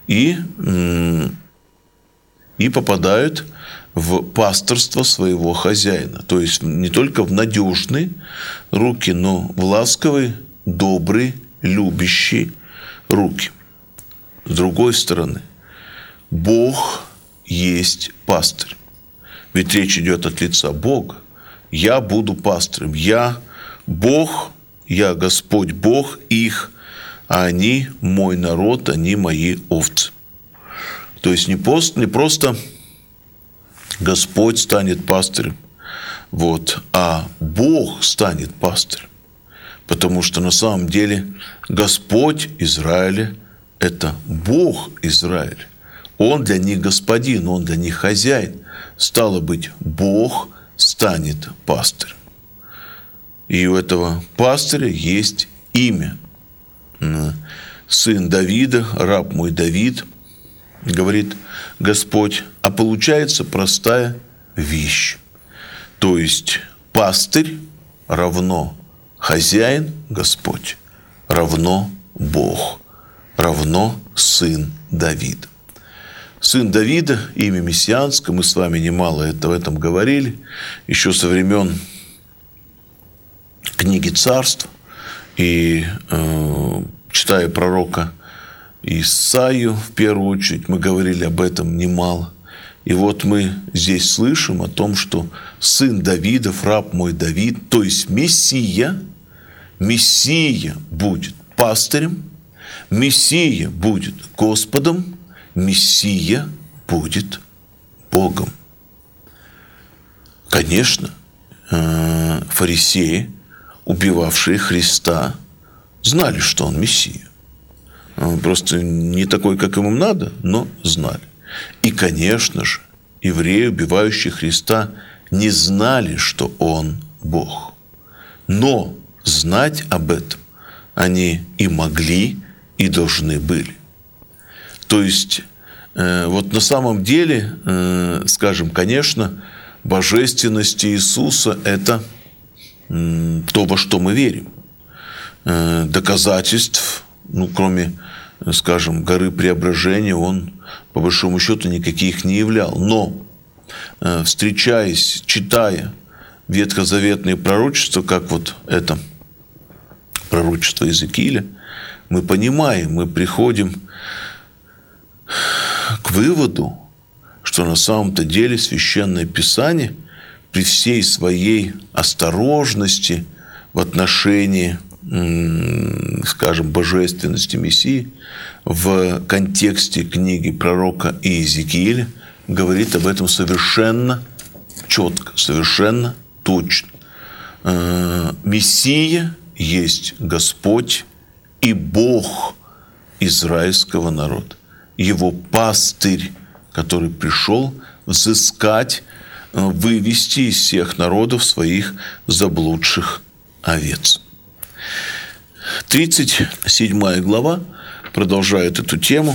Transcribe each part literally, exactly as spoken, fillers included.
и, и попадают в пасторство своего хозяина. То есть не только в надежные руки, но в ласковые, добрые, любящие руки. С другой стороны, Бог есть пастырь. Ведь речь идет от лица Бога. Я буду пастырем. Я Бог, я Господь Бог их, а они мой народ, они мои овцы. То есть не просто, не просто Господь станет пастырем, вот, а Бог станет пастырем. Потому что на самом деле Господь Израиля – это Бог Израиля. Он для них господин, Он для них хозяин. Стало быть, Бог станет пастырем. И у этого пастыря есть имя. Сын Давида, раб мой Давид, говорит Господь, а получается простая вещь. То есть пастырь равно хозяин, Господь, равно Бог, равно сын Давида. Сын Давида, имя мессианское, мы с вами немало это, в этом говорили, еще со времен книги Царств, и э, читая пророка Исаию, в первую очередь, мы говорили об этом немало. И вот мы здесь слышим о том, что сын Давидов, раб мой Давид, то есть Мессия, Мессия будет пастырем, Мессия будет Господом, Мессия будет Богом. Конечно, фарисеи, убивавшие Христа, знали, что Он Мессия. Просто не такой, как им надо, но знали. И, конечно же, евреи, убивающие Христа, не знали, что Он Бог. Но знать об этом они и могли, и должны были. То есть, э, вот на самом деле, э, скажем, конечно, божественность Иисуса – это э, то, во что мы верим. Э, доказательств, ну, кроме, скажем, горы Преображения, Он, по большому счету, никаких не являл. Но, э, встречаясь, читая ветхозаветные пророчества, как вот это пророчество Иезекииля, мы понимаем, мы приходим к выводу, что на самом-то деле Священное Писание при всей своей осторожности в отношении, скажем, божественности Мессии в контексте книги пророка Иезекииля говорит об этом совершенно четко, совершенно точно. Мессия есть Господь и Бог израильского народа. Его пастырь, который пришел взыскать, вывести из всех народов своих заблудших овец. тридцать седьмая глава продолжает эту тему,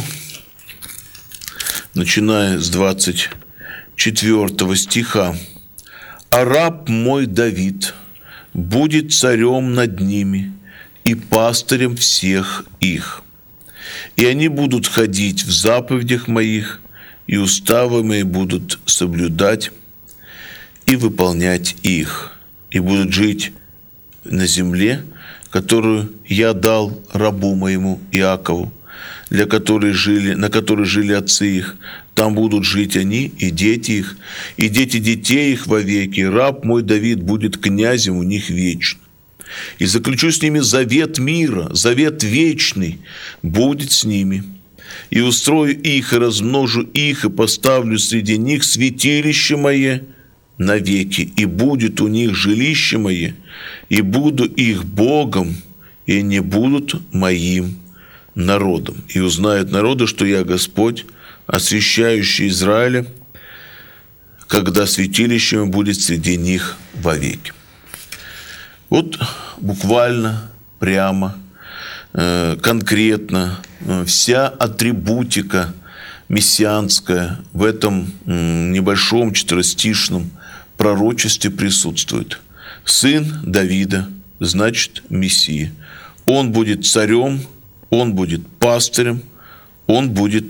начиная с двадцать четвёртого стиха. «А раб мой Давид будет царем над ними и пастырем всех их. И они будут ходить в заповедях моих, и уставы мои будут соблюдать и выполнять их, и будут жить на земле, которую я дал рабу моему Иакову, для которой жили, на которой жили отцы их. Там будут жить они и дети их, и дети детей их вовеки. Раб мой Давид будет князем у них вечно. И заключу с ними завет мира, завет вечный будет с ними. И устрою их, и размножу их, и поставлю среди них святилище мое навеки, и будет у них жилище мое, и буду их Богом, и не будут моим народом. И узнают народы, что я Господь, освящающий Израиля, когда святилищем будет среди них вовеки». Вот буквально, прямо, конкретно вся атрибутика мессианская в этом небольшом четырехстишном пророчестве присутствует. Сын Давида, значит, Мессия. Он будет царем, он будет пастырем, он будет